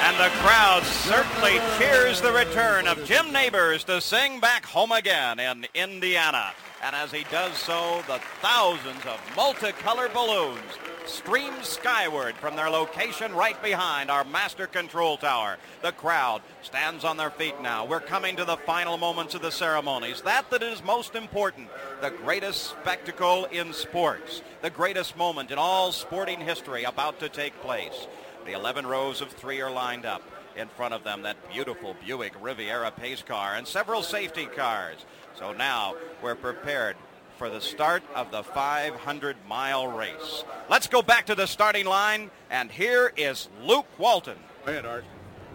And the crowd certainly cheers the return of Jim Nabors to sing Back Home Again in Indiana. And as he does so, the thousands of multicolored balloons stream skyward from their location right behind our master control tower. The crowd stands on their feet now. We're coming to the final moments of the ceremonies. That is most important. The greatest spectacle in sports. The greatest moment in all sporting history about to take place. The 11 rows of three are lined up. In front of them, that beautiful Buick Riviera pace car and several safety cars. So now we're prepared for the start of the 500-mile race. Let's go back to the starting line, and here is Luke Walton. Go ahead, Art.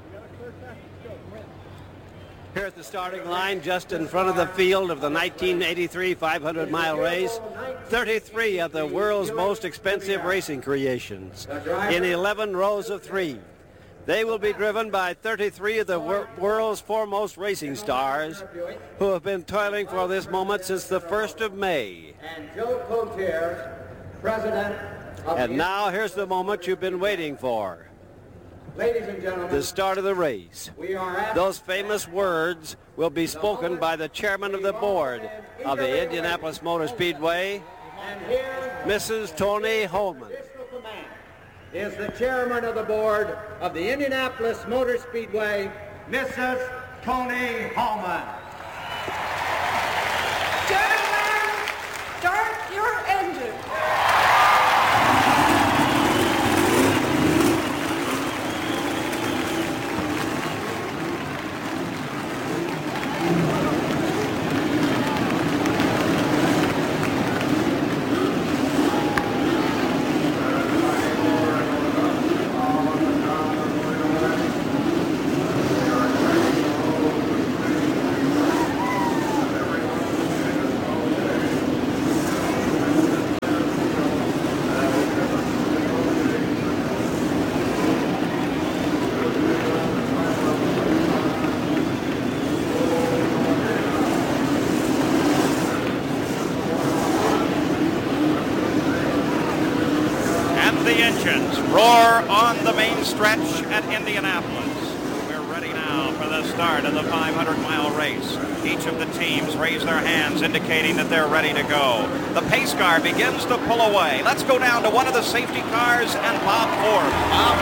Here at the starting line, just in front of the field of the 1983 500-mile race, 33 of the world's most expensive racing creations in 11 rows of three. They will be driven by 33 of the world's foremost racing stars who have been toiling for this moment since the 1st of May. And Joe Cotier, president of And now here's the moment you've been waiting for. Ladies and gentlemen, The start of the race. we are at Those famous words will be spoken by the chairman of the board of the Indianapolis Motor Speedway, and here Mrs. Toni Holman. additional command is the chairman of the board of the Indianapolis Motor Speedway, Mrs. Toni Holman. Gentlemen, start your engine. The engines roar on the main stretch at Indianapolis. We're ready now for the start of the 500-mile race. Each of the teams raise their hands, indicating that they're ready to go. The pace car begins to pull away. Let's go down to one of the safety cars and Bob Forbes. Bob?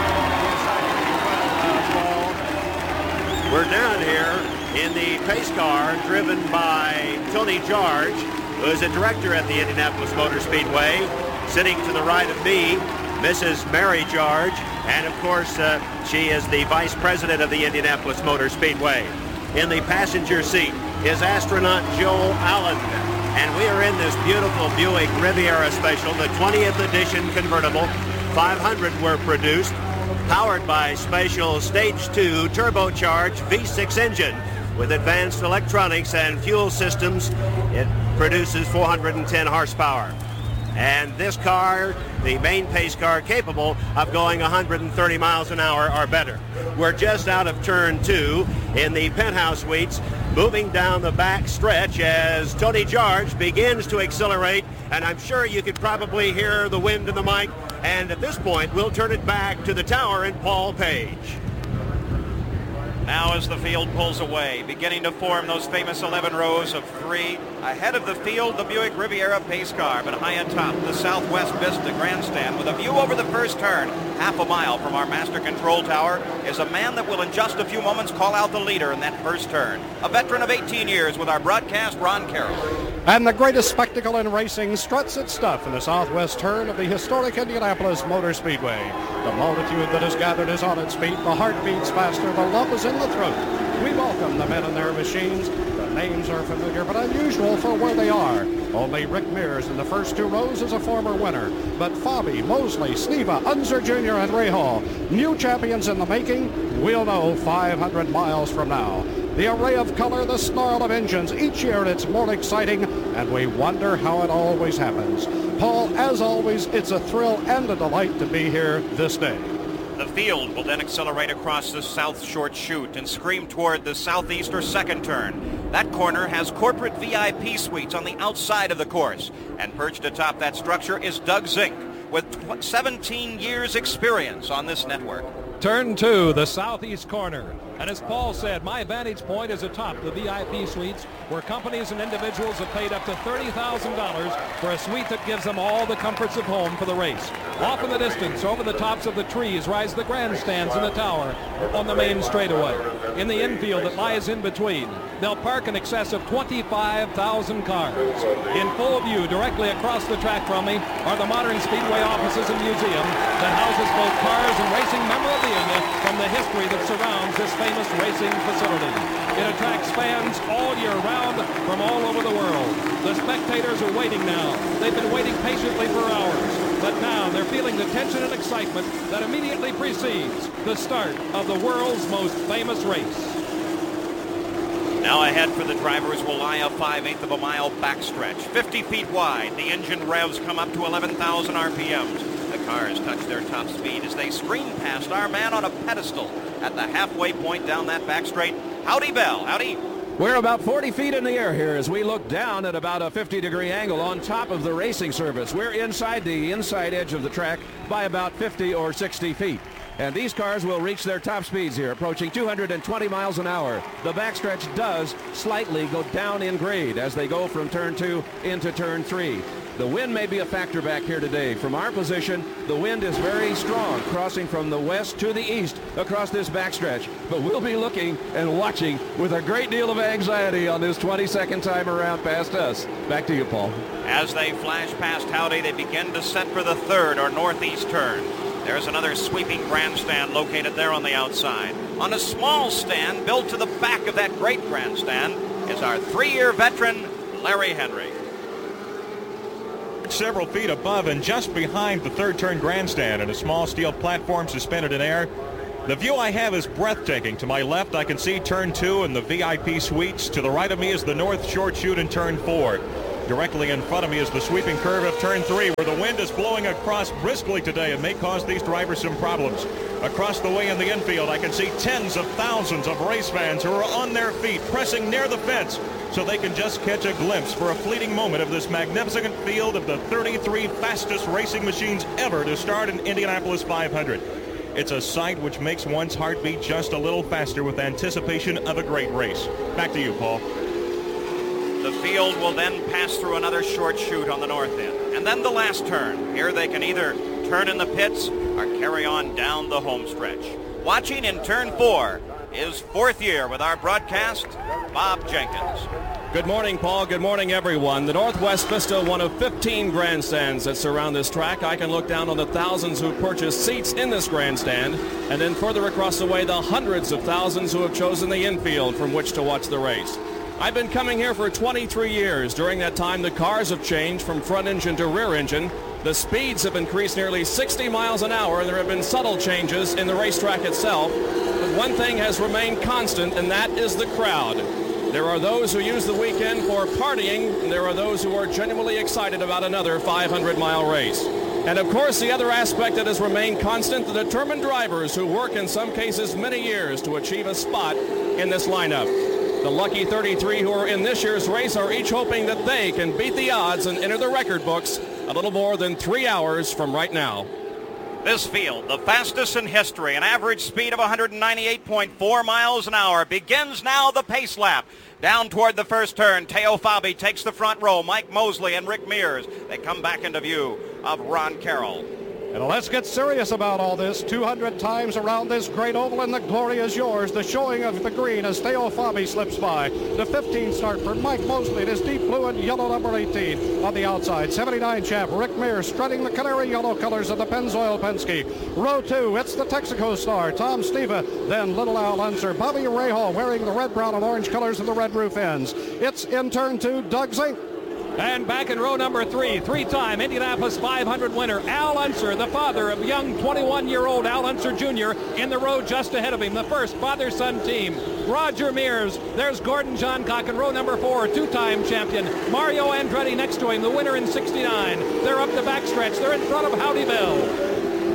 We're down here in the pace car driven by Tony George, who is a director at the Indianapolis Motor Speedway. Sitting to the right of me, Mrs. Mary George, and of course she is the vice president of the Indianapolis Motor Speedway. In the passenger seat is astronaut Joel Allen, and we are in this beautiful Buick Riviera Special, the 20th edition convertible. 500 were produced, powered by special Stage 2 turbocharged V6 engine with advanced electronics and fuel systems. It produces 410 horsepower. And this car, the main pace car, capable of going 130 miles an hour or better. We're just out of turn 2 in the penthouse suites, moving down the back stretch as Tony George begins to accelerate, and I'm sure you could probably hear the wind in the mic. And at this point, we'll turn it back to the tower and Paul Page. Now as the field pulls away, beginning to form those famous 11 rows of three. Ahead of the field, the Buick Riviera pace car, but high atop the Southwest Vista grandstand with a view over the first turn, half a mile from our master control tower, is a man that will in just a few moments call out the leader in that first turn. A veteran of 18 years with our broadcast, Ron Carroll. And the greatest spectacle in racing struts its stuff in the southwest turn of the historic Indianapolis Motor Speedway. The multitude that has gathered is on its feet. The heart beats faster. The love is in the throat. We welcome the men and their machines. The names are familiar but unusual for where they are. Only Rick Mears in the first two rows is a former winner. But Fabi, Mosley, Sneva, Unser Jr., and Ray Hall, new champions in the making, we'll know 500 miles from now. The array of color, the snarl of engines, each year it's more exciting, and we wonder how it always happens. Paul, as always, it's a thrill and a delight to be here this day. The field will then accelerate across the south short chute and scream toward the southeast or second turn. That corner has corporate VIP suites on the outside of the course, and perched atop that structure is Doug Zink with 17 years experience on this network. Turn 2, the southeast corner. And as Paul said, my vantage point is atop the VIP suites where companies and individuals have paid up to $30,000 for a suite that gives them all the comforts of home for the race. Off in the distance, over the tops of the trees, rise the grandstands in the tower on the main straightaway. In the infield that lies in between, they'll park in excess of 25,000 cars. In full view, directly across the track from me, are the Modern Speedway offices and museum that houses both cars and racing memorabilia from the history that surrounds this famous racing facility. It attracts fans all year round from all over the world. The spectators are waiting now. They've been waiting patiently for hours, but now they're feeling the tension and excitement that immediately precedes the start of the world's most famous race. Now ahead for the drivers will lie a 5/8 of a mile backstretch, 50 feet wide. The engine revs come up to 11,000 RPMs. The cars touch their top speed as they scream past our man on a pedestal at the halfway point down that back straight. Howdy, Bell. Howdy. We're about 40 feet in the air here as we look down at about a 50-degree angle on top of the racing surface. We're inside the inside edge of the track by about 50 or 60 feet. And these cars will reach their top speeds here, approaching 220 miles an hour. The backstretch does slightly go down in grade as they go from turn 2 into turn 3. The wind may be a factor back here today. From our position, the wind is very strong, crossing from the west to the east across this backstretch. But we'll be looking and watching with a great deal of anxiety on this 22nd time around past us. Back to you, Paul. As they flash past Howdy, they begin to set for the third or northeast turn. There's another sweeping grandstand located there on the outside. On a small stand built to the back of that great grandstand is our 3-year veteran, Larry Henry. Several feet above and just behind the third turn grandstand and a small steel platform suspended in air. The view I have is breathtaking. To my left, I can see turn 2 and the VIP suites. To the right of me is the north short chute and turn 4. Directly in front of me is the sweeping curve of turn 3, where the wind is blowing across briskly today and may cause these drivers some problems. Across the way in the infield, I can see tens of thousands of race fans who are on their feet, pressing near the fence, so they can just catch a glimpse for a fleeting moment of this magnificent field of the 33 fastest racing machines ever to start in Indianapolis 500. It's a sight which makes one's heart beat just a little faster with anticipation of a great race. Back to you, Paul. The field will then pass through another short chute on the north end, and then the last turn. Here they can either turn in the pits or carry on down the home stretch. Watching in turn 4 is 4th year with our broadcast, Bob Jenkins. Good morning, Paul. Good morning, everyone. The Northwest Vista, one of 15 grandstands that surround this track. I can look down on the thousands who purchased seats in this grandstand, and then further across the way, the hundreds of thousands who have chosen the infield from which to watch the race. I've been coming here for 23 years. During that time, the cars have changed from front engine to rear engine. The speeds have increased nearly 60 miles an hour, and there have been subtle changes in the racetrack itself. But one thing has remained constant, and that is the crowd. There are those who use the weekend for partying, and there are those who are genuinely excited about another 500-mile race. And of course, the other aspect that has remained constant, the determined drivers who work in some cases many years to achieve a spot in this lineup. The lucky 33 who are in this year's race are each hoping that they can beat the odds and enter the record books a little more than 3 hours from right now. This field, the fastest in history, an average speed of 198.4 miles an hour, begins now the pace lap. Down toward the first turn, Teo Fabi takes the front row. Mike Mosley and Rick Mears, they come back into view of Ron Carroll. And let's get serious about all this. 200 times around this great oval, and the glory is yours. The showing of the green as Teo Fabi slips by. The 15 start for Mike Mosley. It is deep blue and yellow number 18 on the outside. 79 champ Rick Mears strutting the canary yellow colors of the Pennzoil Penske. Row 2, it's the Texaco star, Tom Steva. Then Little Al Unser, Bobby Rahal wearing the red, brown, and orange colors of the red roof ends. It's in turn 2, Doug Zink. And back in row number 3, three-time Indianapolis 500 winner, Al Unser, the father of young 21-year-old Al Unser Jr. in the row just ahead of him, the first father-son team. Roger Mears, there's Gordon Johncock in row number 4, two-time champion. Mario Andretti next to him, the winner in '69. They're up the backstretch. They're in front of Howdy Bell.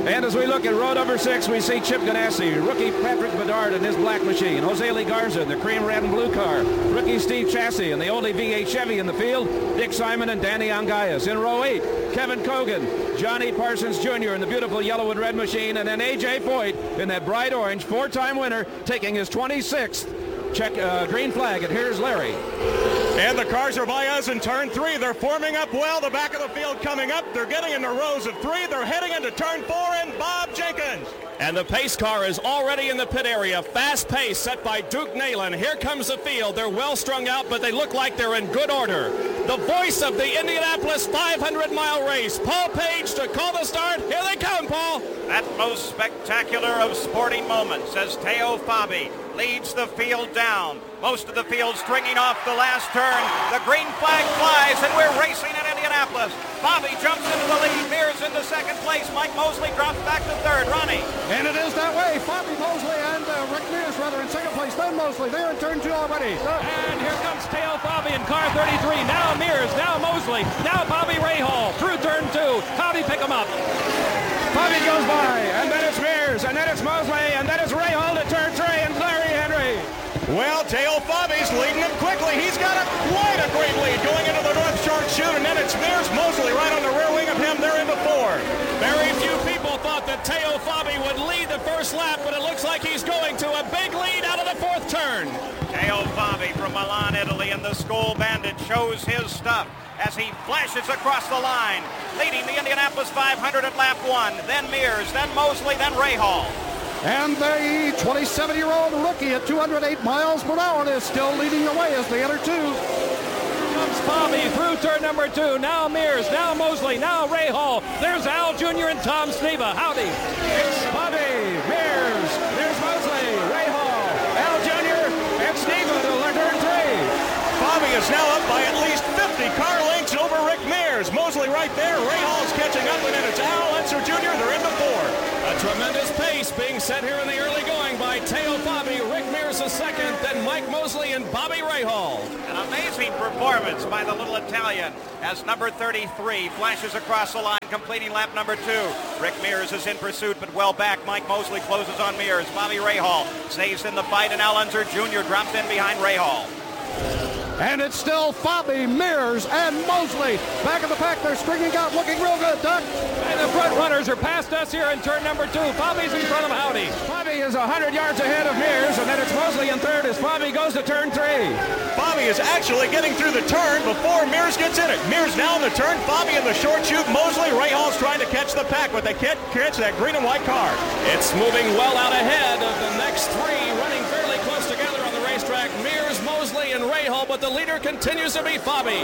And as we look at row number 6, we see Chip Ganassi, rookie Patrick Bedard in his black machine, Jose Lee Garza in the cream, red, and blue car, rookie Steve Chassis in the only V8 Chevy in the field, Dick Simon and Danny Angayas. In row 8, Kevin Cogan, Johnny Parsons Jr. in the beautiful yellow and red machine, and then A.J. Foyt in that bright orange, 4-time winner, taking his 26th green flag. And here's Larry. And the cars are by us in turn 3. They're forming up well. The back of the field coming up. They're getting into rows of 3. They're heading into turn 4, and Bob Jenkins. And the pace car is already in the pit area. Fast pace set by Duke Nalen. Here comes the field. They're well strung out, but they look like they're in good order. The voice of the Indianapolis 500-mile race, Paul Page, to call the start. Here they come, Paul. That most spectacular of sporting moments as Teo Fabi leads the field down. Most of the field stringing off the last turn. The green flag flies, and we're racing in Indianapolis. Fabi jumps into the lead. Mears into second place. Mike Mosley drops back to third. Ronnie. And it is that way. Fabi, Mosley, and Rick Mears rather in second place. Then Mosley. They're in turn 2 already. And here comes Teo Fabi in car 33. Now Mears. Now Mosley. Now Bobby Rahal through turn 2. How'd he pick him up? Fabi goes by, and then it's Mears, and then it's Mosley, and then it's Rahal to turn 3, and Larry Henry. Well, Teo Fabi's leading him quickly. He's got quite a great lead going into the North Shore Chute, and then it's Mears, Mosley right on the rear wing of him. They're into 4. Very few people thought that Teo Fabi would lead the first lap, but it looks like he's going to a big lead out of the 4th turn. Teo Fabi from Milan, Italy, and the Skoal Bandit shows his stuff as he flashes across the line, leading the Indianapolis 500 at lap 1. Then Mears, then Mosley, then Rahal. And the 27-year-old rookie at 208 miles per hour is still leading the way as they enter 2. Comes Fabi through turn number 2. Now Mears, now Mosley, now Rahal. There's Al Jr. and Tom Sneva. Howdy. It's Fabi, Mears, there's Mosley, Rahal, Al Jr., and Sneva to turn 3. Fabi is now up by at least 50 car lengths over Rick Mears. Mosley right there. Rahal's catching up, and then it's Al Unser Jr. They're into 4. A tremendous pace being set here in the early going by Teo Fabi, Rick Mears the second, then Mike Mosley and Bobby Rahal. An amazing performance by the little Italian as number 33 flashes across the line, completing lap number 2. Rick Mears is in pursuit, but well back. Mike Mosley closes on Mears. Bobby Rahal stays in the fight, and Al Unser Jr. drops in behind Rahal. And it's still Fabi, Mears, and Mosley. Back of the pack, they're stringing out, looking real good, Doug. And the front runners are past us here in turn number 2. Fabi's in front of Howdy. Fabi is 100 yards ahead of Mears, and then it's Mosley in third as Fabi goes to turn 3. Fabi is actually getting through the turn before Mears gets in it. Mears now in the turn. Fabi in the short chute. Mosley, Rahal's trying to catch the pack, but they can't catch that green and white car. It's moving well out ahead of the next 3, running fairly close together on the racetrack. Mears, Mosley, and Rahal, but the leader continues to be Fabi.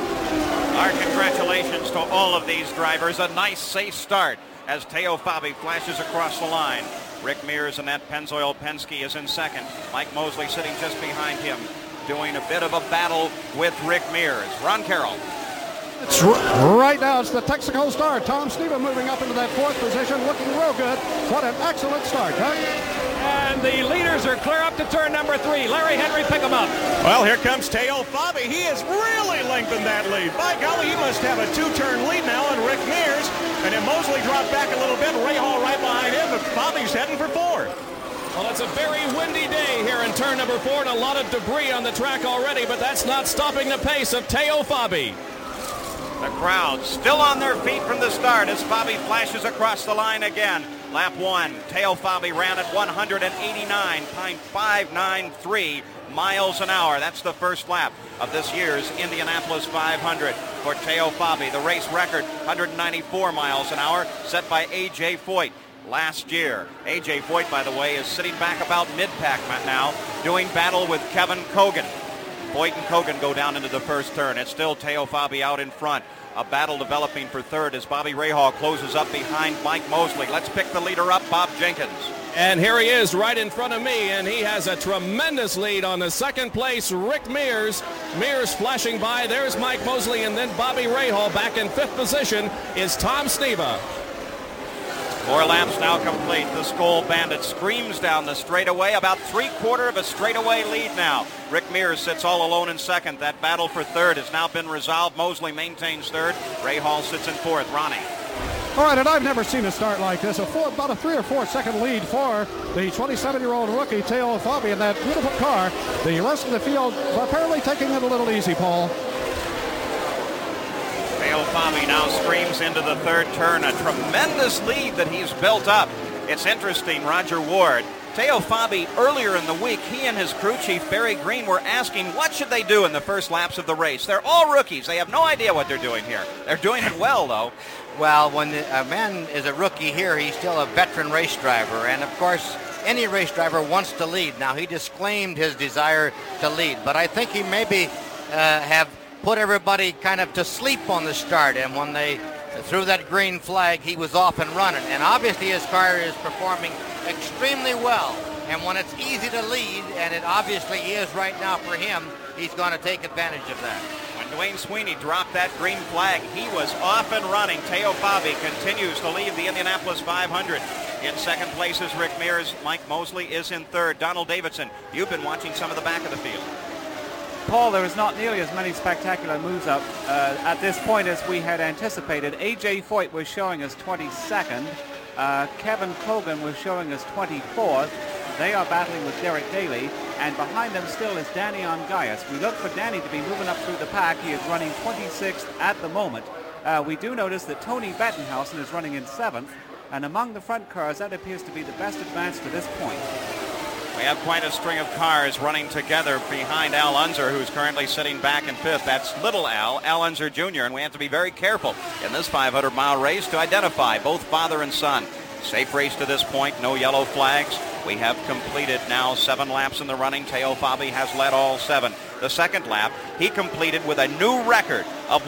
Our congratulations to all of these drivers. A nice, safe start as Teo Fabi flashes across the line. Rick Mears and that Pennzoil Penske is in second. Mike Mosley sitting just behind him, doing a bit of a battle with Rick Mears. Ron Carroll. It's right now, it's the Texaco star. Tom Sneva moving up into that 4th position, looking real good. What an excellent start, Doug. And the leaders are clear up to turn number 3. Larry Henry, pick him up. Well, here comes Teo Fabi. He has really lengthened that lead. By golly, he must have a 2-turn lead now on Rick Mears. And then Mosley dropped back a little bit. Rahal right behind him, but Fabi's heading for 4. Well, it's a very windy day here in turn number 4 and a lot of debris on the track already, but that's not stopping the pace of Teo Fabi. The crowd still on their feet from the start as Fabi flashes across the line again. Lap 1, Teo Fabi ran at 189.593 miles an hour. That's the first lap of this year's Indianapolis 500 for Teo Fabi. The race record, 194 miles an hour, set by A.J. Foyt last year. A.J. Foyt, by the way, is sitting back about mid-pack now, doing battle with Kevin Cogan. Foyt and Cogan go down into the first turn. It's still Teo Fabi out in front. A battle developing for third as Bobby Rahal closes up behind Mike Mosley. Let's pick the leader up, Bob Jenkins. And here he is right in front of me, and he has a tremendous lead on the second place, Rick Mears. Mears flashing by. There's Mike Mosley, and then Bobby Rahal. Back in 5th position is Tom Sneva. 4 laps now complete. The Skoal Bandit screams down the straightaway. About 3/4 of a straightaway lead now. Rick Mears sits all alone in second. That battle for third has now been resolved. Mosley maintains third. Rahal sits in 4th. Ronnie. All right, and I've never seen a start like this. About a 3 or 4 second lead for the 27-year-old rookie, Teo Fabi, in that beautiful car. The rest of the field apparently taking it a little easy, Paul. Teo Fabi now screams into the third turn. A tremendous lead that he's built up. It's interesting, Roger Ward. Teo Fabi, earlier in the week, he and his crew chief, Barry Green, were asking what should they do in the first laps of the race. They're all rookies. They have no idea what they're doing here. They're doing it well, though. Well, when a man is a rookie here, he's still a veteran race driver. And, of course, any race driver wants to lead. Now, he disclaimed his desire to lead. But I think he maybe have put everybody kind of to sleep on the start. And when they threw that green flag, he was off and running. And obviously his car is performing extremely well. And when it's easy to lead, and it obviously is right now for him, he's going to take advantage of that. When Dwayne Sweeney dropped that green flag, he was off and running. Teo Fabi continues to lead the Indianapolis 500. In second place is Rick Mears. Mike Mosley is in third. Donald Davidson, you've been watching some of the back of the field. Paul, there is not nearly as many spectacular moves up at this point as we had anticipated. A.J. Foyt was showing us 22nd. Kevin Cogan was showing us 24th. They are battling with Derek Daly, and behind them still is Danny Ongaius. We look for Danny to be moving up through the pack. He is running 26th at the moment. We do notice that Tony Bettenhausen is running in 7th, and among the front cars, that appears to be the best advance to this point. We have quite a string of cars running together behind Al Unser, who's currently sitting back in 5th. That's little Al Unser Jr., and we have to be very careful in this 500-mile race to identify both father and son. Safe race to this point, no yellow flags. We have completed now 7 laps in the running. Teo Fabi has led all 7. The second lap, he completed with a new record of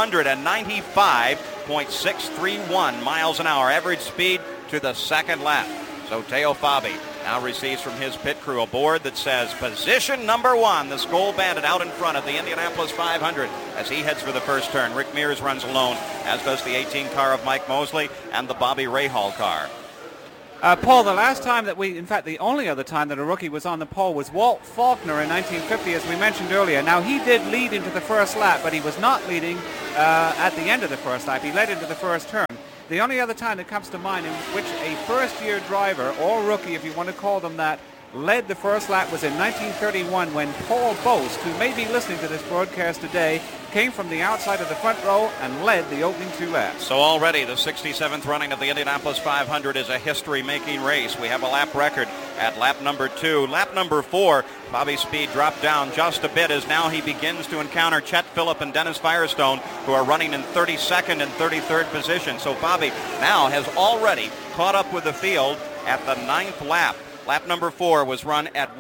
195.631 miles an hour, average speed to the second lap. So Teo Fabi now receives from his pit crew a board that says position number 1, the Skoal Bandit out in front of the Indianapolis 500 as he heads for the first turn. Rick Mears runs alone, as does the 18 car of Mike Mosley and the Bobby Rahal car. Paul, the last time that in fact, the only other time that a rookie was on the pole was Walt Faulkner in 1950, as we mentioned earlier. Now, he did lead into the first lap, but he was not leading at the end of the first lap. He led into the first turn. The only other time that comes to mind in which a first-year driver, or rookie, if you want to call them that, led the first lap was in 1931 when Paul Boast, who may be listening to this broadcast today, came from the outside of the front row and led the opening 2 laps. So already the 67th running of the Indianapolis 500 is a history-making race. We have a lap record at lap number 2. Lap number 4, Bobby's speed dropped down just a bit as now he begins to encounter Chet Phillip and Dennis Firestone, who are running in 32nd and 33rd position. So Bobby now has already caught up with the field at the 9th lap. Lap number 4 was run at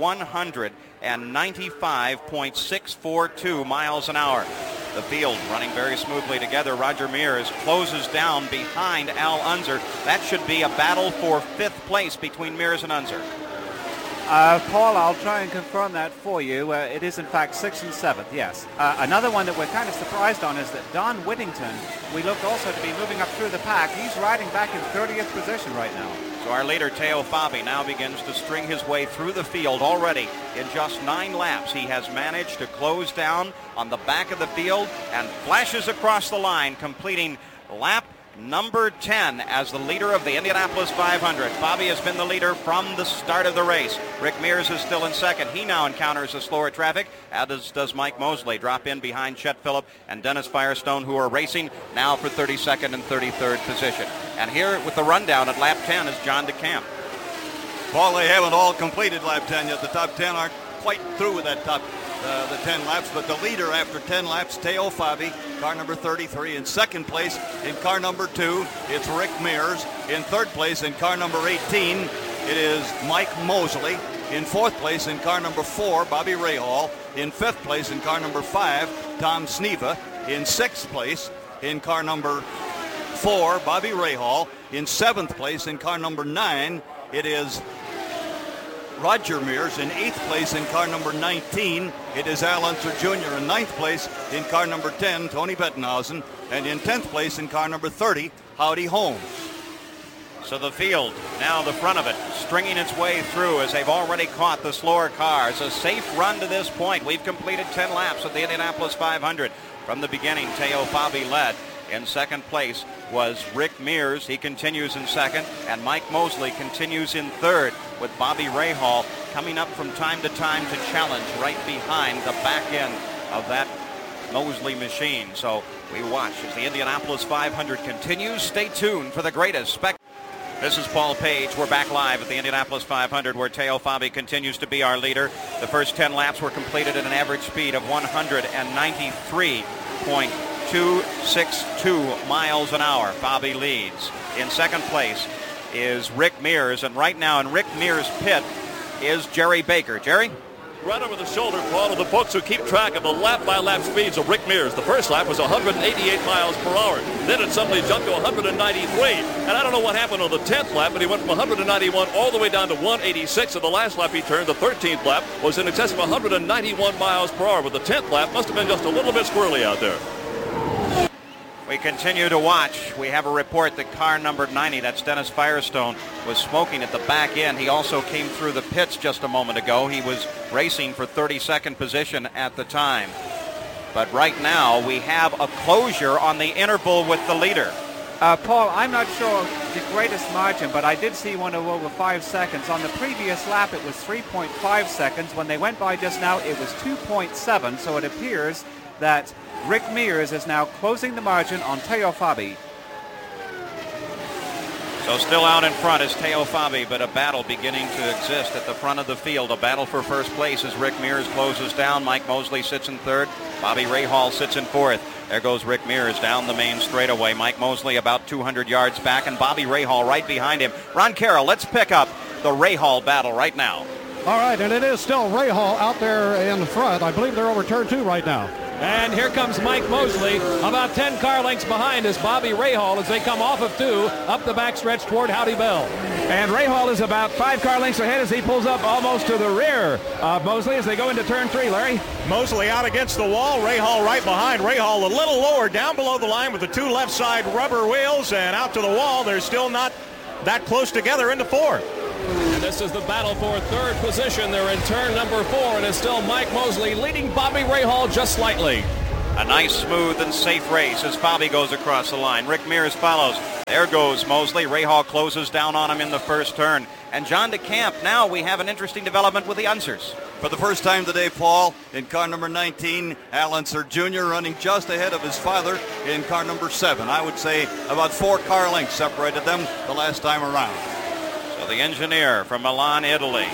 195.642 miles an hour. The field running very smoothly together. Roger Mears closes down behind Al Unser. That should be a battle for 5th place between Mears and Unser. Paul, I'll try and confirm that for you. It is, in fact, 6th and 7th, yes. Another one that we're kind of surprised on is that Don Whittington, we looked also to be moving up through the pack. He's riding back in 30th position right now. So our leader, Teo Fabi, now begins to string his way through the field already. In just 9 laps, he has managed to close down on the back of the field and flashes across the line, completing lap number 10 as the leader of the Indianapolis 500. Fabi has been the leader from the start of the race. Rick Mears is still in second. He now encounters the slower traffic, as does Mike Mosley. Drop in behind Chet Phillip and Dennis Firestone, who are racing now for 32nd and 33rd position. And here with the rundown at lap 10 is John DeCamp. Paul, they haven't all completed lap 10 yet. The top 10 aren't quite through with that the 10 laps, but the leader after 10 laps, Teo Fabi, car number 33. In second place in car number 2, it's Rick Mears. In third place in car number 18, it is Mike Mosley. In fourth place in car number 4, Bobby Rahal. In fifth place in car number 5, Tom Sneva. In sixth place in car number 4, Bobby Rahal. In seventh place in car number 9, it is Roger Mears. In 8th place in car number 19, it is Al Unser Jr. In 9th place in car number 10, Tony Bettenhausen. And in 10th place in car number 30, Howdy Holmes. So the field, now the front of it, stringing its way through as they've already caught the slower cars. A safe run to this point. We've completed 10 laps of the Indianapolis 500. From the beginning, Teo Fabi led. In second place was Rick Mears. He continues in second, and Mike Mosley continues in third, with Bobby Rahal coming up from time to time to challenge right behind the back end of that Mosley machine. So we watch as the Indianapolis 500 continues. Stay tuned for the greatest spectacle. This is Paul Page. We're back live at the Indianapolis 500, where Teo Fabi continues to be our leader. The first 10 laps were completed at an average speed of 193.262 miles an hour. Fabi leads. In second place is Rick Mears, and right now in Rick Mears' pit is Jerry Baker. Jerry? Right over the shoulder, Paul, of the folks who keep track of the lap-by-lap speeds of Rick Mears. The first lap was 188 miles per hour. Then it suddenly jumped to 193. And I don't know what happened on the 10th lap, but he went from 191 all the way down to 186. And the last lap he turned, the 13th lap, was in excess of 191 miles per hour. But the 10th lap must have been just a little bit squirrely out there. We continue to watch. We have a report that car number 90, that's Dennis Firestone, was smoking at the back end. He also came through the pits just a moment ago. He was racing for 32nd position at the time. But right now we have a closure on the interval with the leader. Paul, I'm not sure the greatest margin, but I did see one of over 5 seconds. On the previous lap, it was 3.5 seconds. When they went by just now, it was 2.7. So it appears that Rick Mears is now closing the margin on Teo Fabi. So still out in front is Teo Fabi, but a battle beginning to exist at the front of the field. A battle for first place as Rick Mears closes down. Mike Mosley sits in third. Bobby Rahal sits in fourth. There goes Rick Mears down the main straightaway. Mike Mosley about 200 yards back, and Bobby Rahal right behind him. Ron Carroll, let's pick up the Rahal battle right now. All right, and it is still Rahal out there in front. I believe they're over turn 2 right now. And here comes Mike Mosley, about 10 car lengths behind is Bobby Rahal as they come off of 2 up the backstretch toward Howdy Bell. And Rahal is about 5 car lengths ahead as he pulls up almost to the rear of Mosley as they go into turn 3, Larry. Mosley out against the wall, Rahal right behind. Rahal a little lower down below the line with the 2 left side rubber wheels, and out to the wall. They're still not that close together into 4. And this is the battle for third position. They're in turn number 4, and it's still Mike Mosley leading Bobby Rahal just slightly. A nice, smooth, and safe race as Fabi goes across the line. Rick Mears follows. There goes Mosley. Rahal closes down on him in the first turn. And John DeCamp, now we have an interesting development with the Unsers. For the first time today, Paul, in car number 19, Al Unser Jr. running just ahead of his father in car number 7. I would say about 4 car lengths separated them the last time around. So the engineer from Milan, Italy.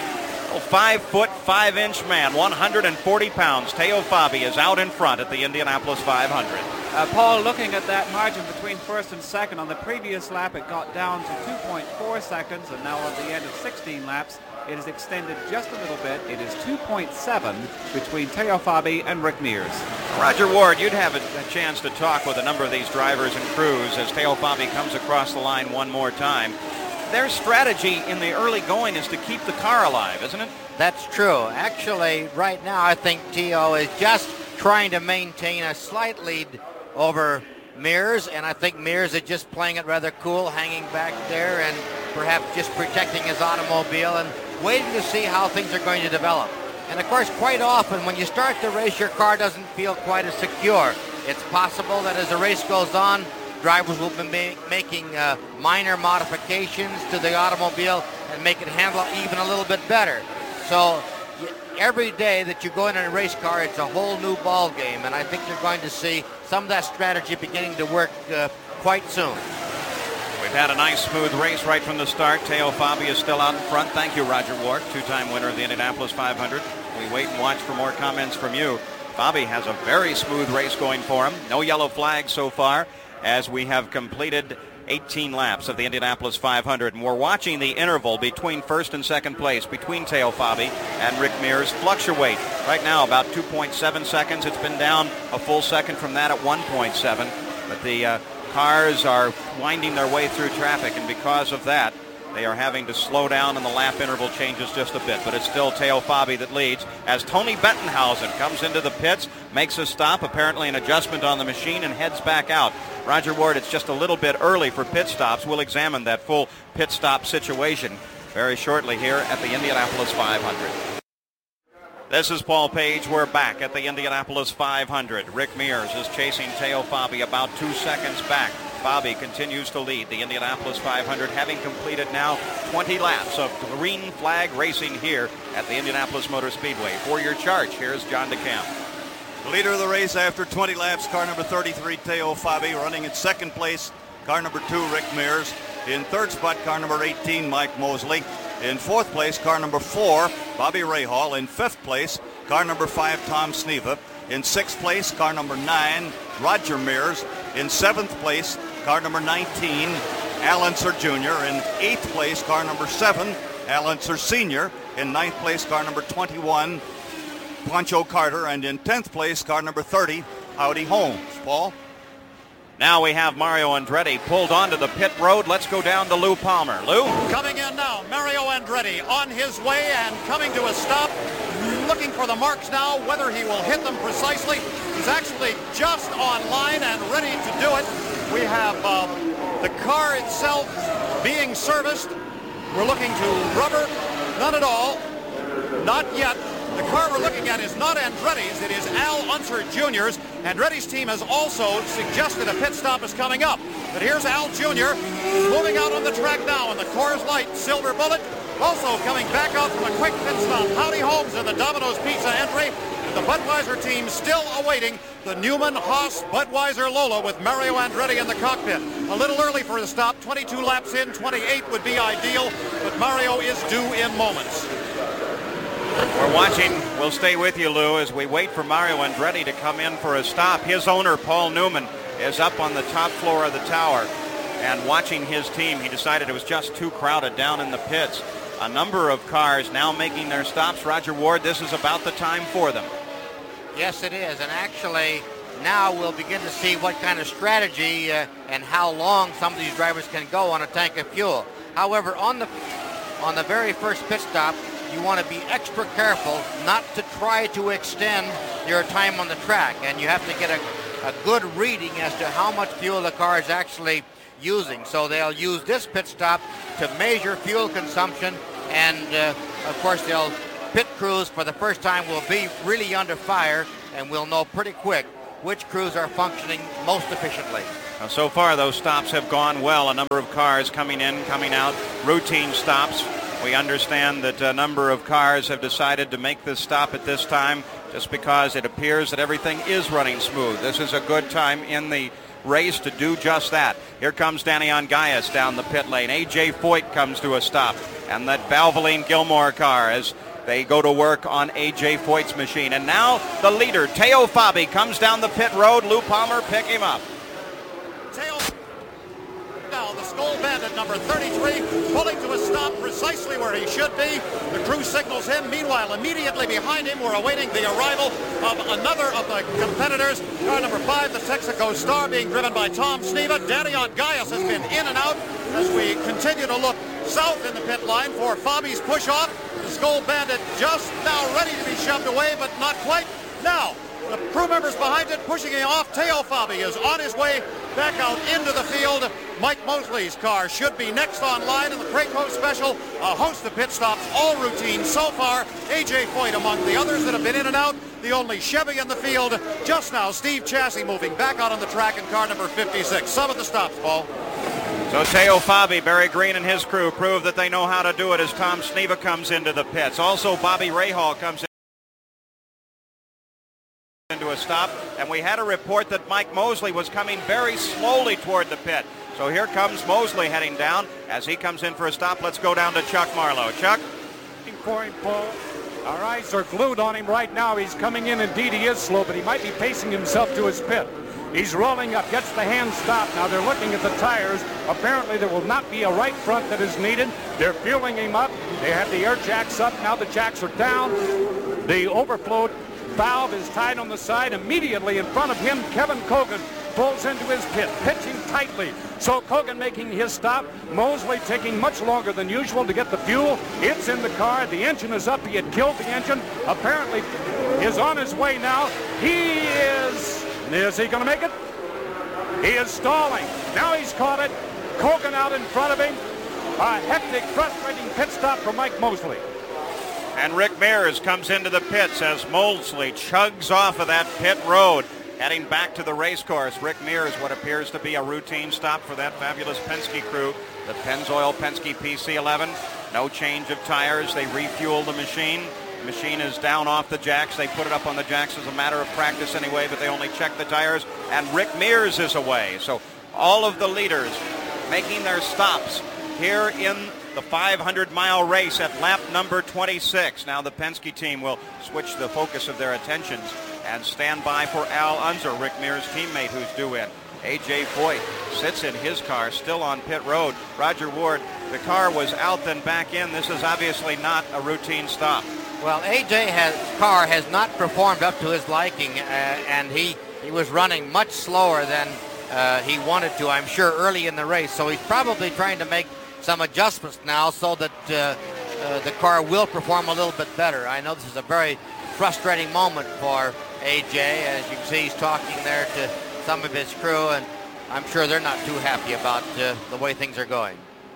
5 foot 5 inch man, 140 pounds. Teo Fabi is out in front at the Indianapolis 500. Paul, looking at that margin between first and second, on the previous lap it got down to 2.4 seconds, and now at the end of 16 laps it has extended just a little bit. It is 2.7 between Teo Fabi and Rick Mears. Roger Ward, you'd have a chance to talk with a number of these drivers and crews as Teo Fabi comes across the line one more time. Their strategy in the early going is to keep the car alive, isn't it? That's true. Actually, right now, I think Teo is just trying to maintain a slight lead over Mears, and I think Mears is just playing it rather cool, hanging back there and perhaps just protecting his automobile and waiting to see how things are going to develop. And, of course, quite often when you start the race, your car doesn't feel quite as secure. It's possible that as the race goes on, drivers will be making minor modifications to the automobile and make it handle even a little bit better. So every day that you go in a race car, it's a whole new ball game, and I think you're going to see some of that strategy beginning to work quite soon. We've had a nice, smooth race right from the start. Teo Fabi is still out in front. Thank you, Roger Ward, 2-time winner of the Indianapolis 500. We wait and watch for more comments from you. Fabi has a very smooth race going for him. No yellow flags so far, as we have completed 18 laps of the Indianapolis 500, and we're watching the interval between first and second place between Teo Fabi and Rick Mears fluctuate. Right now about 2.7 seconds. It's been down a full second from that at 1.7, but the cars are winding their way through traffic, and because of that they are having to slow down, and the lap interval changes just a bit. But it's still Teo Fabi that leads as Tony Bettenhausen comes into the pits, makes a stop, apparently an adjustment on the machine, and heads back out. Roger Ward, it's just a little bit early for pit stops. We'll examine that full pit stop situation very shortly here at the Indianapolis 500. This is Paul Page. We're back at the Indianapolis 500. Rick Mears is chasing Teo Fabi about 2 seconds back. Fabi continues to lead the Indianapolis 500, having completed now 20 laps of green flag racing here at the Indianapolis Motor Speedway. For your charge, here's John DeCamp. The leader of the race after 20 laps, car number 33, Teo Fabi. Running in second place, car number 2, Rick Mears. In third spot, car number 18, Mike Mosley. In fourth place, car number 4, Bobby Rahal. In fifth place, car number 5, Tom Sneva. In sixth place, car number 9, Roger Mears. In seventh place, car number 19, Al Unser Jr. In eighth place, car number 7, Al Unser Sr. In ninth place, car number 21, Pancho Carter. And in 10th place, car number 30, Howdy Holmes. Paul? Now we have Mario Andretti pulled onto the pit road. Let's go down to Lou Palmer. Lou? Coming in now, Mario Andretti on his way and coming to a stop. Looking for the marks now, whether he will hit them precisely. He's actually just on line and ready to do it. We have the car itself being serviced. We're looking to rubber. None at all. Not yet. The car we're looking at is not Andretti's. It is Al Unser Jr.'s. Andretti's team has also suggested a pit stop is coming up. But here's Al Jr. moving out on the track now in the Coors Light Silver Bullet. Also coming back out from a quick pit stop, Howdy Holmes in the Domino's Pizza entry. And the Budweiser team still awaiting the Newman Haas Budweiser Lola with Mario Andretti in the cockpit. A little early for the stop, 22 laps in, 28 would be ideal, but Mario is due in moments. We're watching. We'll stay with you, Lou, as we wait for Mario Andretti to come in for a stop. His owner, Paul Newman, is up on the top floor of the tower and watching his team. He decided it was just too crowded down in the pits. A number of cars now making their stops. Roger Ward, this is about the time for them. Yes, it is. And actually, now we'll begin to see what kind of strategy and how long some of these drivers can go on a tank of fuel. However, on the very first pit stop, you want to be extra careful not to try to extend your time on the track. And you have to get a good reading as to how much fuel the car is actually using. So they'll use this pit stop to measure fuel consumption. And, of course, they'll pit crews for the first time will be really under fire, and we'll know pretty quick which crews are functioning most efficiently. Now, so far, those stops have gone well. A number of cars coming in, coming out, routine stops. We understand that a number of cars have decided to make this stop at this time just because it appears that everything is running smooth. This is a good time in the race to do just that. Here comes Daniel Gaius down the pit lane. A.J. Foyt comes to a stop. And that Valvoline Gilmore car as they go to work on A.J. Foyt's machine. And now the leader, Teo Fabi, comes down the pit road. Lou Palmer, pick him up. Now the Skull Bandit, number 33, pulling to a stop precisely where he should be. The crew signals him. Meanwhile, immediately behind him, we're awaiting the arrival of another of the competitors. Car number 5, the Texaco Star, being driven by Tom Sneva. Daniel Gaius has been in and out as we continue to look south in the pit line for Fabi's push-off. The Skull Bandit just now ready to be shoved away, but not quite. Now, the crew members behind it pushing him off. Teo Fabi is on his way back out into the field. Mike Mosley's car should be next on line in the Crayco Special. A host of pit stops, all routine so far. A.J. Foyt among the others that have been in and out. The only Chevy in the field. Just now, Steve Chassis moving back out on the track in car number 56. Some of the stops, Paul. So Teo Fabi, Barry Green and his crew prove that they know how to do it as Tom Sneva comes into the pits. Also, Bobby Rahal comes into a stop, and we had a report that Mike Mosley was coming very slowly toward the pit. So here comes Mosley heading down. As he comes in for a stop, let's go down to Chuck Marlowe. Chuck? For him, Paul. Our eyes are glued on him right now. He's coming in. Indeed, he is slow, but he might be pacing himself to his pit. He's rolling up, gets the hand stopped. Now they're looking at the tires. Apparently there will not be a right front that is needed. They're fueling him up. They have the air jacks up. Now the jacks are down. The overflow valve is tied on the side. Immediately in front of him, Kevin Cogan pulls into his pit, pitching tightly. So Cogan making his stop. Mosley taking much longer than usual to get the fuel. It's in the car. The engine is up. He had killed the engine. Apparently is on his way now. Is he going to make it? He is stalling. Now he's caught it. Cogan out in front of him. A hectic, frustrating pit stop for Mike Mosley. And Rick Mears comes into the pits as Molesley chugs off of that pit road, heading back to the race course. Rick Mears, what appears to be a routine stop for that fabulous Penske crew, the Pennzoil Penske PC11. No change of tires. They refuel the machine. The machine is down off the jacks. They put it up on the jacks as a matter of practice anyway, but they only check the tires. And Rick Mears is away. So all of the leaders making their stops here in the 500-mile race at lap number 26. Now the Penske team will switch the focus of their attentions and stand by for Al Unser, Rick Mears' teammate, who's due in. A.J. Foyt sits in his car, still on pit road. Roger Ward, the car was out then back in. This is obviously not a routine stop. Well, A.J.'s car has not performed up to his liking, and he was running much slower than he wanted to, I'm sure, early in the race. So he's probably trying to make some adjustments now so that the car will perform a little bit better. I know this is a very frustrating moment for A.J. As you can see, he's talking there to some of his crew, and I'm sure they're not too happy about the way things are going.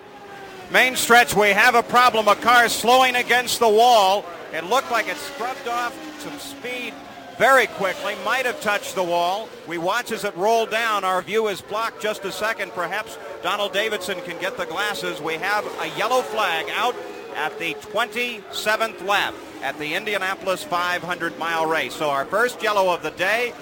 Main stretch, we have a problem. A car slowing against the wall. It looked like it scrubbed off some speed very quickly, might have touched the wall. We watch as it rolled down. Our view is blocked just a second. Perhaps Donald Davidson can get the glasses. We have a yellow flag out at the 27th lap at the Indianapolis 500-mile race. So our first yellow of the day.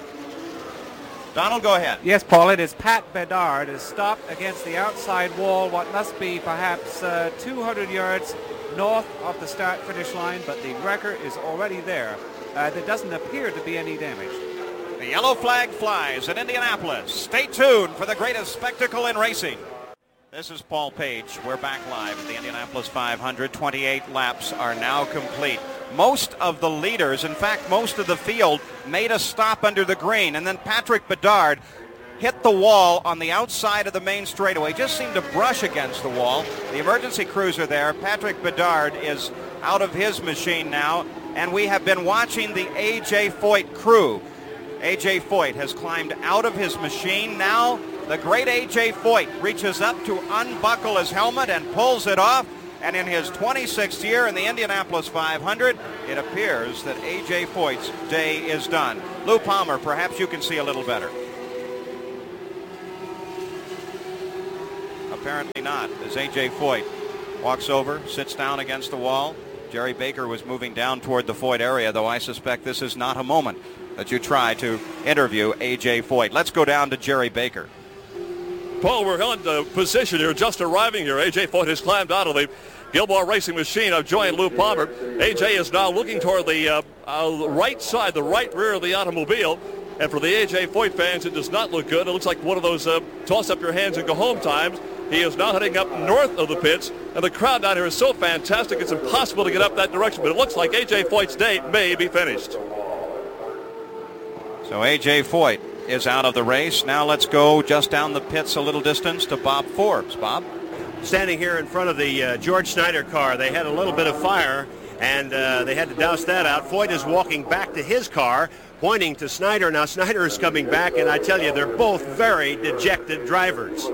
Donald, go ahead. Yes, Paul, it is Pat Bedard is stopped against the outside wall, what must be perhaps 200 yards north of the start-finish line, but the wrecker is already there. There doesn't appear to be any damage. The yellow flag flies in Indianapolis. Stay tuned for the greatest spectacle in racing. This is Paul Page. We're back live at the Indianapolis 500. 28 laps are now complete. Most of the leaders, in fact, most of the field, made a stop under the green, and then Patrick Bedard hit the wall on the outside of the main straightaway. Just seemed to brush against the wall. The emergency crews are there. Patrick Bedard is out of his machine now, and we have been watching the A.J. Foyt crew. A.J. Foyt has climbed out of his machine. Now the great A.J. Foyt reaches up to unbuckle his helmet and pulls it off. And in his 26th year in the Indianapolis 500, it appears that A.J. Foyt's day is done. Lou Palmer, perhaps you can see a little better. Apparently not, as A.J. Foyt walks over, sits down against the wall. Jerry Baker was moving down toward the Foyt area, though I suspect this is not a moment that you try to interview A.J. Foyt. Let's go down to Jerry Baker. Paul, we're on the position here, just arriving here. A.J. Foyt has climbed out of the Gilmore Racing machine. I've joined Lou Palmer. A.J. is now looking toward the right side, the right rear of the automobile. And for the A.J. Foyt fans, it does not look good. It looks like one of those toss up your hands and go home times. He is now heading up north of the pits, and the crowd down here is so fantastic it's impossible to get up that direction. But it looks like A.J. Foyt's day may be finished. So A.J. Foyt is out of the race. Now let's go just down the pits a little distance to Bob Forbes. Bob? Standing here in front of the George Snyder car, they had a little bit of fire, and they had to douse that out. Foyt is walking back to his car, pointing to Snyder. Now Snyder is coming back, and I tell you, they're both very dejected drivers.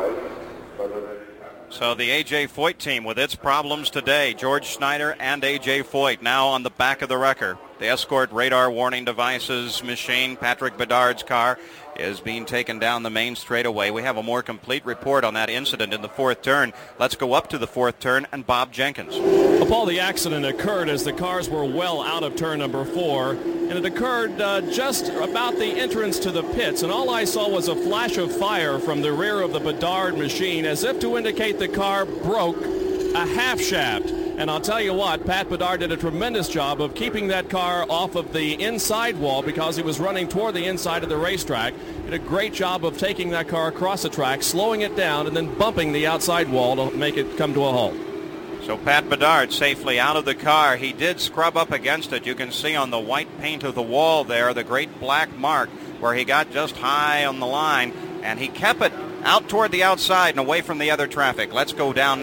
So the A.J. Foyt team with its problems today. George Snyder and A.J. Foyt now on the back of the wrecker. The escort radar warning devices machine, Patrick Bedard's car, is being taken down the main straightaway. We have a more complete report on that incident in the fourth turn. Let's go up to the fourth turn and Bob Jenkins. Well, Paul, the accident occurred as the cars were well out of turn number 4, and it occurred just about the entrance to the pits, and all I saw was a flash of fire from the rear of the Bedard machine as if to indicate the car broke a half shaft. And I'll tell you what, Pat Bedard did a tremendous job of keeping that car off of the inside wall because he was running toward the inside of the racetrack. Did a great job of taking that car across the track, slowing it down, and then bumping the outside wall to make it come to a halt. So Pat Bedard safely out of the car. He did scrub up against it. You can see on the white paint of the wall there the great black mark where he got just high on the line, and he kept it out toward the outside and away from the other traffic. Let's go down now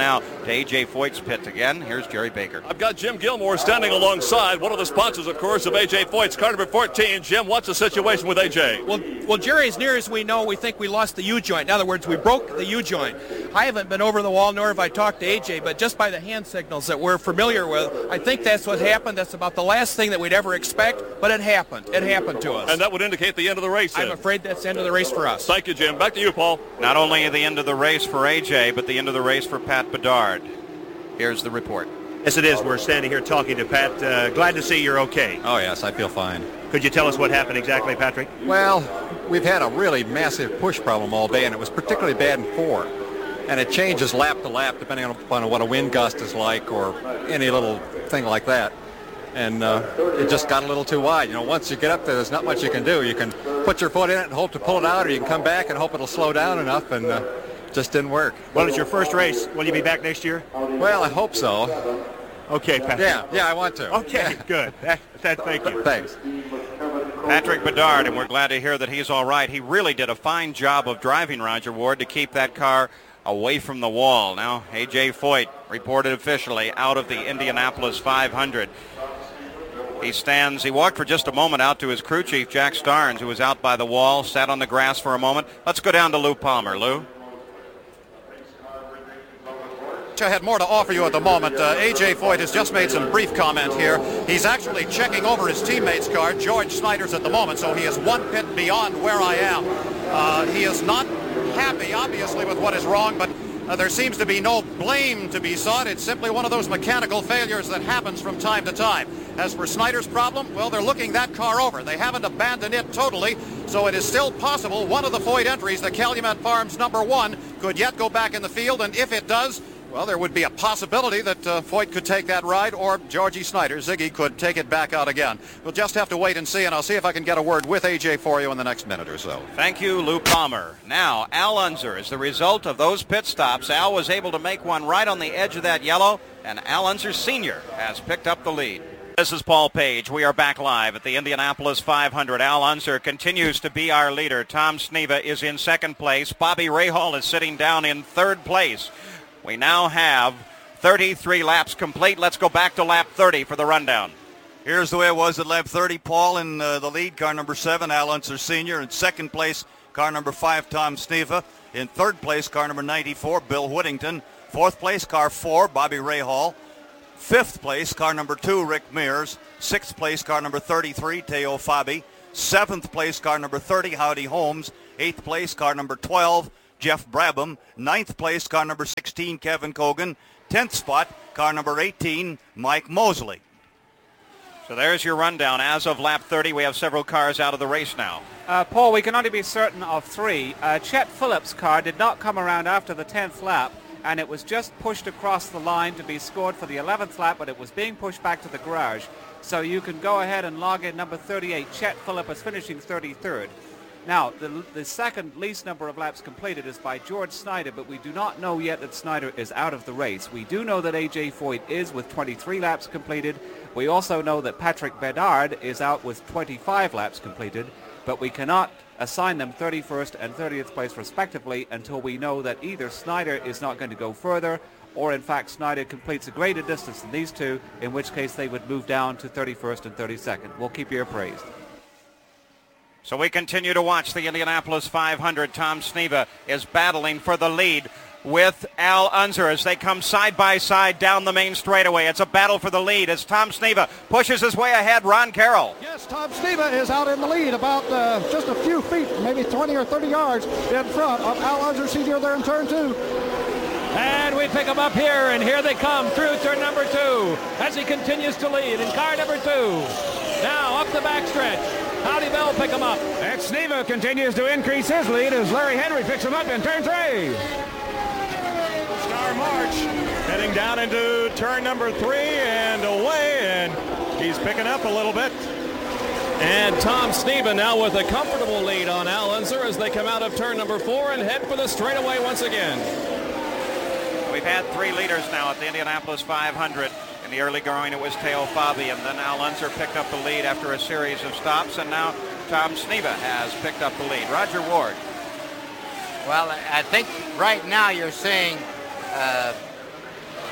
to A.J. Foyt's pit again. Here's Jerry Baker. I've got Jim Gilmore standing alongside, one of the sponsors, of course, of A.J. Foyt's car number 14. Jim, what's the situation with A.J.? Well, Jerry, as near as we know, we think we lost the U-joint. In other words, we broke the U-joint. I haven't been over the wall, nor have I talked to A.J., but just by the hand signals that we're familiar with, I think that's what happened. That's about the last thing that we'd ever expect, but it happened. It happened to us. And that would indicate the end of the race, then. I'm afraid that's the end of the race for us. Thank you, Jim. Back to you, Paul. Not only the end of the race for A.J., but the end of the race for Pat Bedard. Here's the report. Yes, it is. We're standing here talking to Pat. Glad to see you're okay. Oh, yes, I feel fine. Could you tell us what happened exactly, Patrick? Well, we've had a really massive push problem all day, and it was particularly bad in 4. And it changes lap to lap depending on what a wind gust is like or any little thing like that. And it just got a little too wide. You know, once you get up there, there's not much you can do. You can put your foot in it and hope to pull it out, or you can come back and hope it'll slow down enough, and just didn't work. Well, it's your first race. Will you be back next year? Well, I hope so. Okay, Patrick. Yeah, I want to. Okay, good. Thank you. Thanks. Patrick Bedard, and we're glad to hear that he's all right. He really did a fine job of driving, Roger Ward, to keep that car away from the wall. Now, A.J. Foyt reported officially out of the Indianapolis 500. He walked for just a moment out to his crew chief, Jack Starnes, who was out by the wall, sat on the grass for a moment. Let's go down to Lou Palmer. Lou? I had more to offer you at the moment. A.J. Foyt has just made some brief comment here. He's actually checking over his teammate's car. George Snyder's at the moment, so he is one pit beyond where I am. He is not happy, obviously, with what is wrong, but there seems to be no blame to be sought. It's simply one of those mechanical failures that happens from time to time. As for Snyder's problem, well, they're looking that car over. They haven't abandoned it totally, so it is still possible one of the Foyt entries, the Calumet Farms number 1, could yet go back in the field, and if it does, well, there would be a possibility that Foyt could take that ride, or Georgie Snyder, Ziggy, could take it back out again. We'll just have to wait and see, and I'll see if I can get a word with A.J. for you in the next minute or so. Thank you, Lou Palmer. Now, Al Unser, as the result of those pit stops, Al was able to make one right on the edge of that yellow, and Al Unser Sr. has picked up the lead. This is Paul Page. We are back live at the Indianapolis 500. Al Unser continues to be our leader. Tom Sneva is in second place. Bobby Rahal is sitting down in third place. We now have 33 laps complete. Let's go back to lap 30 for the rundown. Here's the way it was at lap 30. Paul in the lead, car number 7, Al Unser Sr. In second place, car number 5, Tom Sneva. In third place, car number 94, Bill Whittington. Fourth place, car 4, Bobby Rahal. Fifth place, car number 2, Rick Mears. Sixth place, car number 33, Teo Fabi. Seventh place, car number 30, Howdy Holmes. Eighth place, car number 12, Jeff Brabham. Ninth place, car number 16, Kevin Cogan. 10th spot, car number 18, Mike Mosley. So there's your rundown. As of lap 30, we have several cars out of the race now. Paul, we can only be certain of 3. Chet Phillips' car did not come around after the 10th lap, and it was just pushed across the line to be scored for the 11th lap, but it was being pushed back to the garage. So you can go ahead and log in number 38. Chet Phillips is finishing 33rd. Now, the second least number of laps completed is by George Snyder, but we do not know yet that Snyder is out of the race. We do know that A.J. Foyt is with 23 laps completed. We also know that Patrick Bedard is out with 25 laps completed, but we cannot assign them 31st and 30th place respectively until we know that either Snyder is not going to go further, or in fact Snyder completes a greater distance than these two, in which case they would move down to 31st and 32nd. We'll keep you appraised. So we continue to watch the Indianapolis 500. Tom Sneva is battling for the lead with Al Unser as they come side by side down the main straightaway. It's a battle for the lead as Tom Sneva pushes his way ahead. Ron Carroll. Yes, Tom Sneva is out in the lead about just a few feet, maybe 20 or 30 yards in front of Al Unser Sr. there in turn 2. And we pick them up here, and here they come through turn number 2 as he continues to lead in car number 2. Now up the backstretch. Howdy Bell pick him up. And Sneva continues to increase his lead as Larry Henry picks him up in turn 3. Star March heading down into turn number 3 and away, and he's picking up a little bit. And Tom Sneva now with a comfortable lead on Al Unser as they come out of turn number 4 and head for the straightaway once again. We've had 3 leaders now at the Indianapolis 500. In the early going, it was Teo Fabi, and then Al Unser picked up the lead after a series of stops, and now Tom Sneva has picked up the lead. Roger Ward. Well, I think right now you're seeing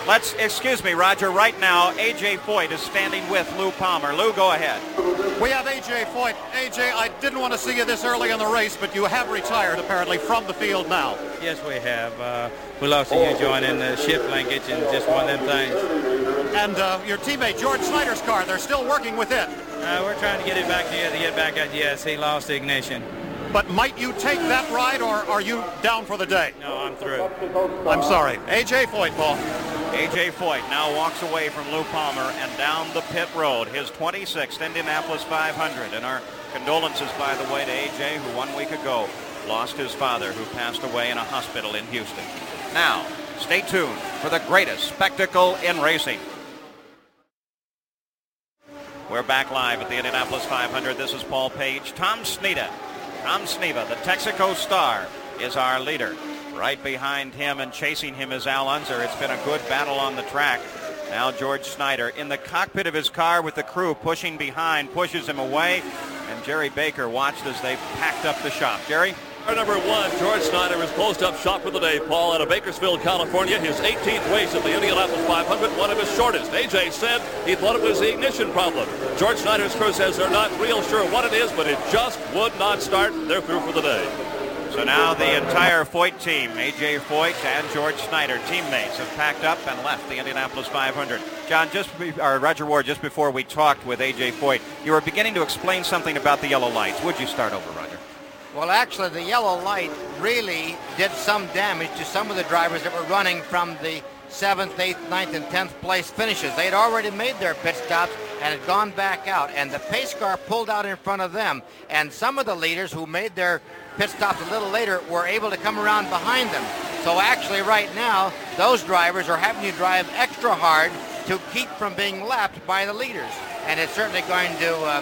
Excuse me, Roger, right now, A.J. Foyt is standing with Lou Palmer. Lou, go ahead. We have A.J. Foyt. A.J., I didn't want to see you this early in the race, but you have retired, apparently, from the field now. Yes, we have. We lost the U-joint in the shift linkage and just one of them things. And your teammate, George Snyder's car, they're still working with it. We're trying to get it back together, get back out. Yes, he lost the ignition. But might you take that ride, or are you down for the day? No, I'm through. I'm sorry. A.J. Foyt, Paul. A.J. Foyt now walks away from Lou Palmer and down the pit road, his 26th Indianapolis 500. And our condolences, by the way, to A.J., who 1 week ago lost his father, who passed away in a hospital in Houston. Now, stay tuned for the greatest spectacle in racing. We're back live at the Indianapolis 500. This is Paul Page. Tom Sneva, the Texaco star, is our leader. Right behind him and chasing him is Al Unser. It's been a good battle on the track. Now George Snyder in the cockpit of his car with the crew pushing behind, pushes him away. And Jerry Baker watched as they packed up the shop. Jerry? Car number 1, George Snyder, has closed up shop for the day, Paul, out of Bakersfield, California. His 18th race at the Indianapolis 500, one of his shortest. AJ said he thought it was the ignition problem. George Snyder's crew says they're not real sure what it is, but it just would not start. They're through for the day. So now the entire Foyt team, A.J. Foyt and George Snyder, teammates, have packed up and left the Indianapolis 500. John, Roger Ward, just before we talked with A.J. Foyt, you were beginning to explain something about the yellow lights. Would you start over, Roger? Well, actually, the yellow light really did some damage to some of the drivers that were running from the 7th, 8th, 9th, and 10th place finishes. They had already made their pit stops and had gone back out, and the pace car pulled out in front of them. And some of the leaders who made their pit stops a little later were able to come around behind them. So actually, right now, those drivers are having to drive extra hard to keep from being lapped by the leaders. And it's certainly going to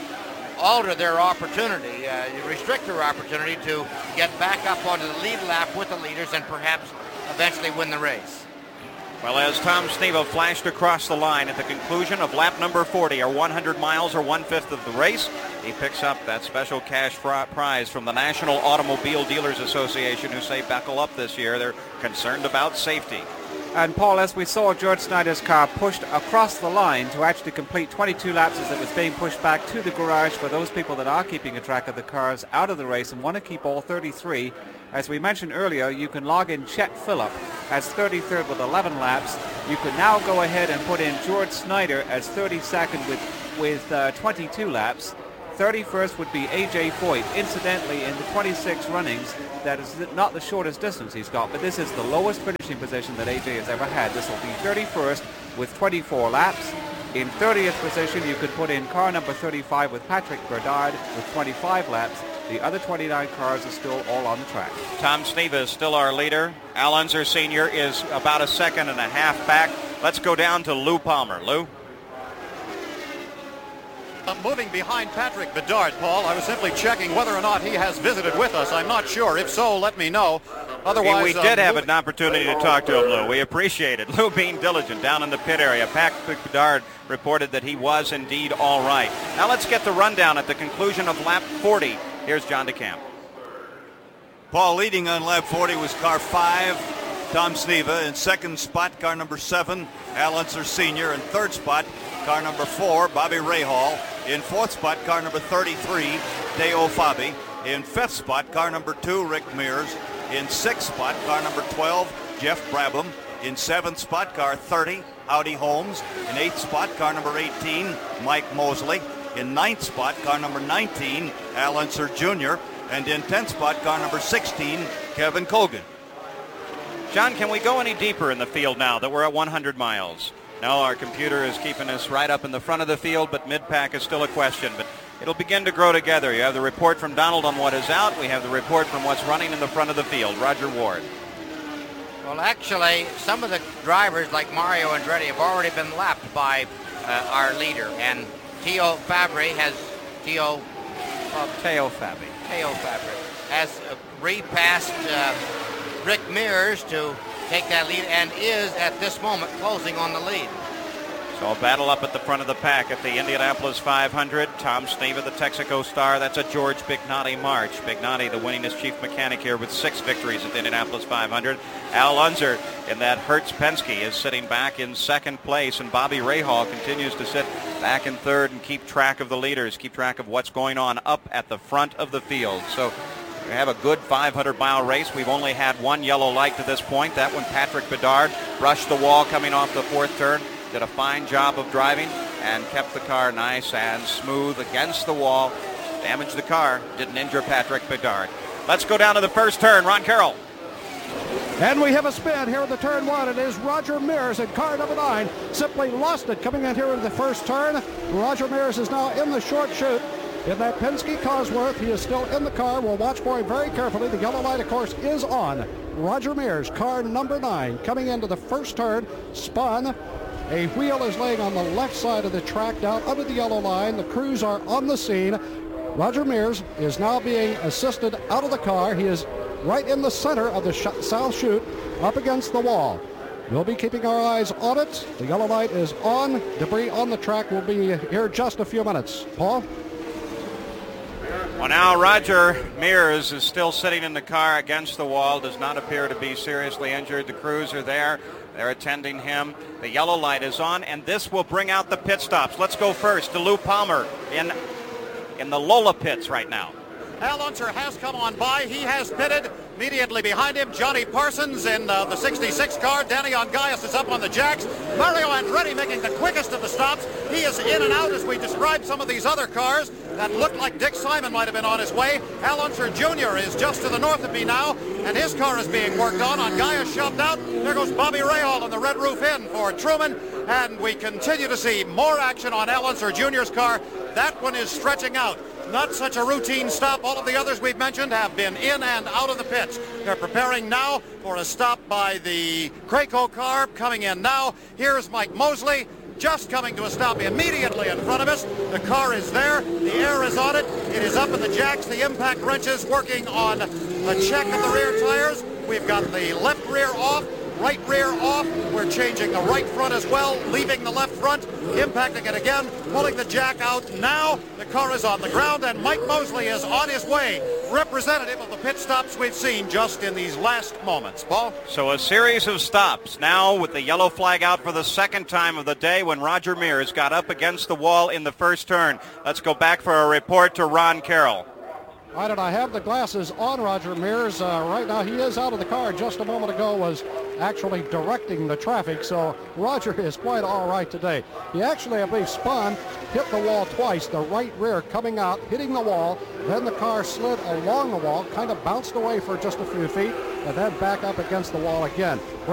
alter their opportunity, restrict their opportunity to get back up onto the lead lap with the leaders and perhaps eventually win the race. Well, as Tom Sneva flashed across the line at the conclusion of lap number 40, or 100 miles or 1/5 of the race, he picks up that special cash prize from the National Automobile Dealers Association, who say buckle up this year. They're concerned about safety. And Paul, as we saw George Snyder's car pushed across the line to actually complete 22 laps as it was being pushed back to the garage, for those people that are keeping a track of the cars out of the race and want to keep all 33, as we mentioned earlier, you can log in Chet Phillip as 33rd with 11 laps. You can now go ahead and put in George Snyder as 32nd with 22 laps. 31st would be A.J. Foyt. Incidentally, in the 26 runnings, that is not the shortest distance he's got, but this is the lowest finishing position that A.J. has ever had. This will be 31st with 24 laps. In 30th position, you could put in car number 35 with Patrick Berdard with 25 laps. The other 29 cars are still all on the track. Tom Sneva is still our leader. Al Unser Sr. is about a second and a half back. Let's go down to Lou Palmer. Lou? Moving behind Patrick Bedard, Paul. I was simply checking whether or not he has visited with us. I'm not sure. If so, let me know. Otherwise, we did have an opportunity to talk to him, Lou. We appreciate it. Lou being diligent down in the pit area. Patrick Bedard reported that he was indeed all right. Now let's get the rundown at the conclusion of lap 40. Here's John DeCamp. Paul, leading on lap 40 was car 5, Tom Sneva. In second spot, car number 7, Al Unser Sr. In third spot, car number 4, Bobby Rahal. In fourth spot, car number 33, Deo Fabi. In fifth spot, car number 2, Rick Mears. In sixth spot, car number 12, Jeff Brabham. In seventh spot, car 30, Howdy Holmes. In eighth spot, car number 18, Mike Mosley. In ninth spot, car number 19, Al Unser Jr. And in 10th spot, car number 16, Kevin Colgan. John, can we go any deeper in the field now that we're at 100 miles? No, our computer is keeping us right up in the front of the field, but mid-pack is still a question. But it'll begin to grow together. You have the report from Donald on what is out. We have the report from what's running in the front of the field. Roger Ward. Well, actually, some of the drivers, like Mario Andretti, have already been lapped by our leader. And Teo Fabi has repassed Rick Mears to take that lead and is at this moment closing on the lead. So a battle up at the front of the pack at the Indianapolis 500. Tom Sneva, the Texaco star. That's a George Bignotti march. Bignotti, the winningest chief mechanic here with 6 victories at the Indianapolis 500. Al Unser in that Hertz Penske is sitting back in second place, and Bobby Rahal continues to sit back in third and keep track of the leaders, keep track of what's going on up at the front of the field. So we have a good 500-mile race. We've only had one yellow light to this point. That one, Patrick Bedard, brushed the wall coming off the 4th turn. Did a fine job of driving and kept the car nice and smooth against the wall. Damaged the car, didn't injure Patrick Bedard. Let's go down to the first turn. Ron Carroll. And we have a spin here at the turn 1. It is Roger Mears in car number 9. Simply lost it coming in here in the first turn. Roger Mears is now in the short chute. In that Penske Cosworth, he is still in the car. We'll watch for him very carefully. The yellow light, of course, is on. Roger Mears, car number 9, coming into the first turn, spun. A wheel is laying on the left side of the track down under the yellow line. The crews are on the scene. Roger Mears is now being assisted out of the car. He is right in the center of the south chute, up against the wall. We'll be keeping our eyes on it. The yellow light is on. Debris on the track will be here just a few minutes. Paul? Well, now Roger Mears is still sitting in the car against the wall, does not appear to be seriously injured. The crews are there. They're attending him. The yellow light is on, and this will bring out the pit stops. Let's go first to Lou Palmer in the Lola pits right now. Al Unser has come on by. He has pitted. Immediately behind him, Johnny Parsons in the 66 car. Danny Ongaias is up on the jacks. Mario Andretti making the quickest of the stops. He is in and out as we described some of these other cars that looked like Dick Simon might have been on his way. Al Unser Jr. is just to the north of me now, and his car is being worked on. Ongaias shoved out. There goes Bobby Rahal in the Red Roof Inn for Truman, and we continue to see more action on Al Unser Jr.'s car. That one is stretching out. Not such a routine stop. All of the others we've mentioned have been in and out of the pits. They're preparing now for a stop by the Craco car coming in now. Here's Mike Mosley just coming to a stop immediately in front of us. The car is there. The air is on it. It is up in the jacks. The impact wrenches working on the check of the rear tires. We've got the left rear off. Right rear off. We're changing the right front as well, leaving the left front, impacting it again, pulling the jack out. Now the car is on the ground, and Mike Mosley is on his way, representative of the pit stops we've seen just in these last moments. Paul? So a series of stops now with the yellow flag out for the second time of the day when Roger Mears got up against the wall in the first turn. Let's go back for a report to Ron Carroll. Why did I have the glasses on Roger Mears? Right now he is out of the car. Just a moment ago was actually directing the traffic, so Roger is quite all right today. He actually, I believe, spun, hit the wall twice, the right rear coming out, hitting the wall, then the car slid along the wall, kind of bounced away for just a few feet, and then back up against the wall again.